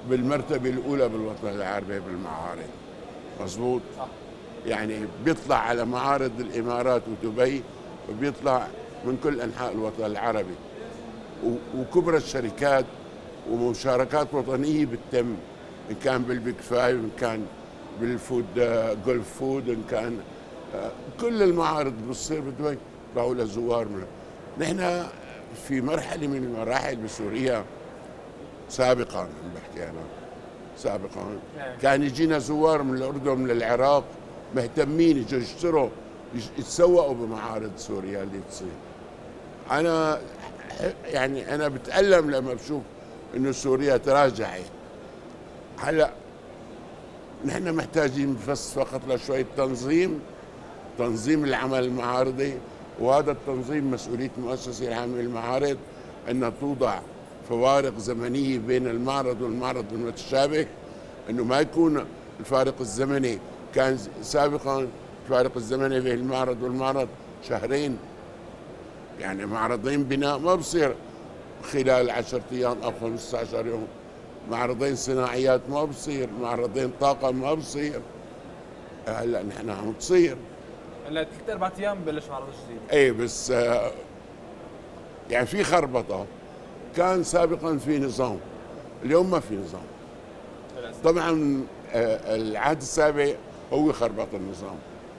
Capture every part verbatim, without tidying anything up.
بالمرتبة الأولى بالوطن العربي بالمعارض. مظبوط؟ صح. يعني بيطلع على معارض الإمارات ودبي، وبيطلع من كل أنحاء الوطن العربي، وكبرى الشركات ومشاركات وطنية بتتم، إن كان بالبيك فايف، إن كان بالفود جولف فود، إن كان كل المعارض بتصير بدبي باعوا لزوار منها. نحن في مرحلة من المراحل بسوريا سابقا، عم بحكي أنا سابقا، كان يجينا زوار من الأردن من العراق مهتمين يجوا يشتروا يتسوقوا بمعارض سوريا اللي تصير. أنا يعني أنا بتألم لما بشوف إنه سوريا تراجعت. هلا نحن محتاجين بس فقط لشوية تنظيم، تنظيم العمل المعارضي، وهذا التنظيم مسؤولية المؤسسة العامة للمعارض أن توضع فوارق زمنية بين المعرض والمعرض المتشابه، أنه ما يكون الفارق الزمني كان سابقا الفارق الزمني بين المعرض والمعرض شهرين، يعني معرضين بناء ما بصير خلال عشرة أيام أو خمسة عشر يوم، معرضين صناعيات ما بصير، معرضين طاقة ما بصير. هلا نحن عم تصير هلا ثلاث اربع ايام ببلش معرض جديد. ايه بس آه يعني في خربطه. كان سابقا في نظام، اليوم ما في نظام. طبعا آه العهد السابق هو خربط النظام.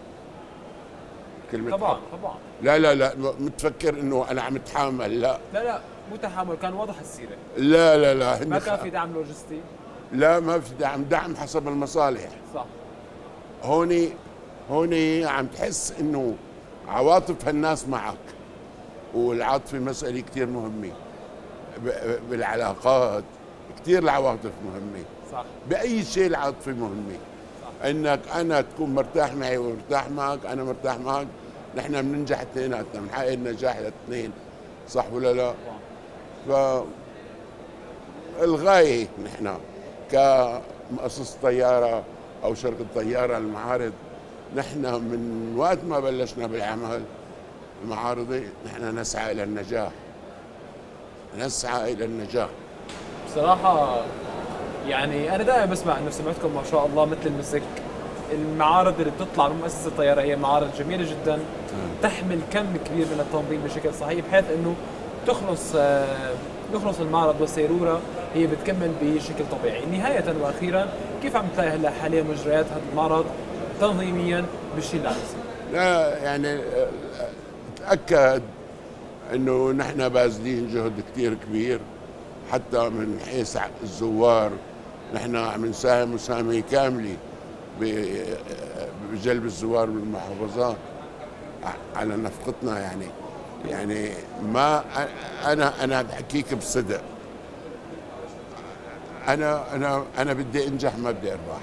كلمة طبعا طبعا لا لا لا متفكر انه انا عم اتحامل. لا لا لا مو تحامل، كان واضح السيره. لا لا لا ما كان في دعم لوجستي. لا ما في دعم، دعم حسب المصالح. صح. هوني هوني عم تحس انه عواطف هالناس معك، والعاطفه مساله كثير مهمه بالعلاقات، كثير العواطف مهمه. صح. باي شيء العاطفه مهمه. صح. انك انا تكون مرتاح معي ومرتاح معك، انا مرتاح معك، نحن بننجح اثنيناتنا، بنحقق النجاح للاثنين. صح ولا لا؟ ف الغايه نحن كمؤسسه طياره او شركه طياره المعارض، نحن من وقت ما بلشنا بالعمل المعارضي نحن نسعى الى النجاح، نسعى الى النجاح. بصراحه يعني انا دائما بسمع انه سمعتكم ما شاء الله مثل المسك. المعارض اللي بتطلع من مؤسسه الطياره هي معارض جميله جدا، تحمل كم كبير من التنظيم بشكل صحيح، بحيث انه تخلص يخلص المعرض والسيروره هي بتكمل بشكل طبيعي. نهايه واخيرا، كيف عم تلاقي هلا حاليا مجريات هذا المعرض تنظيميا بالشيء اللي عم يصير؟ لا يعني تاكد انه نحن باذلين جهد كثير كبير، حتى من حيث الزوار نحن عم نساهم مساهمه كامله بجلب الزوار من المحافظات على نفقتنا. يعني يعني ما انا انا بحكيك بصدق، انا انا انا بدي انجح ما بدي اربح.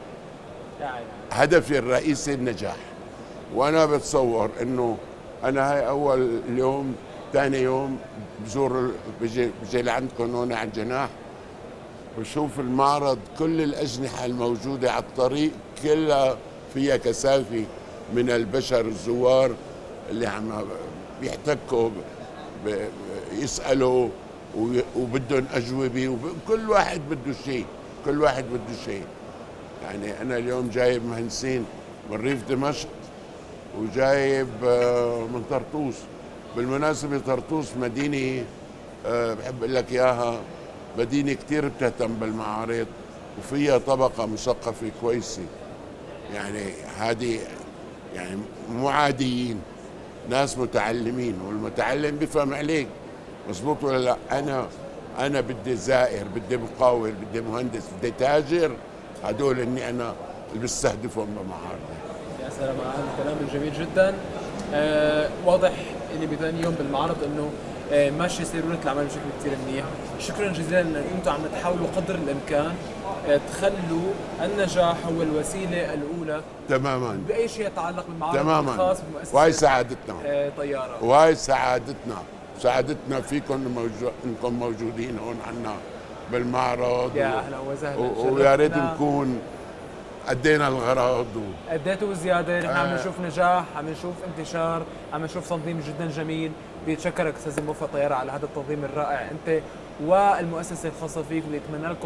هدفي الرئيسي النجاح، وانا بتصور انه انا هاي اول اليوم ثاني يوم بزور بجي بجي لعندكم هون على الجناح، بشوف المعرض كل الأجنحة الموجودة على الطريق كلها فيها كثافة من البشر الزوار اللي عم بيحتكوا يسألوا وبدهم أجوبة، وكل واحد بده شيء، كل واحد بده شيء. يعني أنا اليوم جايب مهندسين من ريف دمشق وجايب من طرطوس. بالمناسبة طرطوس مدينة بحب أقول لك إياها، مدينة كتير بتهتم بالمعارض وفيها طبقة مثقفة كويسة. يعني هذه يعني مو عاديين، ناس متعلمين، والمتعلم بيفهم عليك. مزبوط ولا لا؟ أنا أنا بدي زائر، بدي مقاول، بدي مهندس، بدي تاجر، هدول إني أنا اللي بستهدفهم بمعارضي. يا سلام على هذا الكلام الجميل جدا. آه واضح اني بثاني يوم بالمعرض انه آه ماشي سيروره العمل بشكل كثير منيح. شكرا جزيلا ان انتم عم تحاولوا قدر الامكان آه تخلوا النجاح هو الوسيله الاولى تماما باي شيء يتعلق بالمعرض تماما. الخاص بمؤسسه وهي سعادتنا آه طياره، وهي سعادتنا سعادتنا فيكم موجو... انكم موجودين هون عنا بالمعرض. يا اهلا وسهلا. ويا ريت نكون ادينا الغرض و... اديتوا زياده. نحن آه. عم نشوف نجاح، عم نشوف انتشار، عم نشوف تنظيم جدا جميل. بيتشكرك استاذ موفق طياره على هذا التنظيم الرائع انت والمؤسسه الخاصه فيك، واللي اتمنى لكم